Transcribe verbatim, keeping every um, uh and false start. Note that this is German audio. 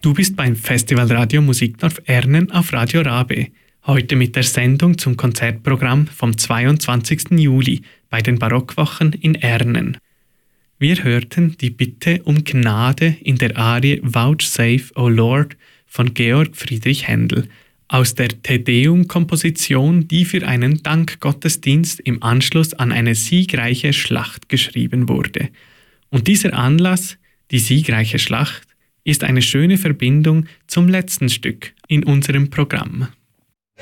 Du bist beim Festival Radio Musikdorf Ernen auf Radio Rabe. Heute mit der Sendung zum Konzertprogramm vom zweiundzwanzigsten Juli bei den Barockwochen in Ernen. Wir hörten die Bitte um Gnade in der Arie Vouchsafe, O Lord von Georg Friedrich Händel aus der Te Deum-Komposition, die für einen Dankgottesdienst im Anschluss an eine siegreiche Schlacht geschrieben wurde. Und dieser Anlass, die siegreiche Schlacht, ist eine schöne Verbindung zum letzten Stück in unserem Programm.